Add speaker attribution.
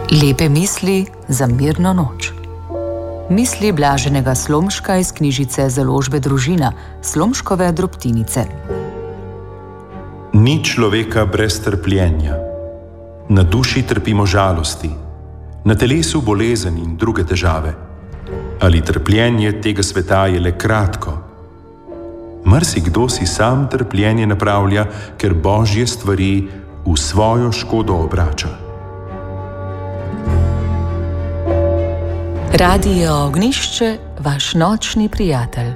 Speaker 1: Lepe misli za mirno noč. Misli Blaženega Slomška iz knjižice Založbe Družina, Slomškove drobtinice.
Speaker 2: Ni človeka brez trpljenja. Na duši trpimo žalosti, na telesu bolezen in druge težave. Ali trpljenje tega sveta je le kratko? Marsikdo si sam trpljenje napravlja, ker božje stvari v svojo škodo obrača.
Speaker 1: Radio Ognjišče, vaš nočni prijatelj.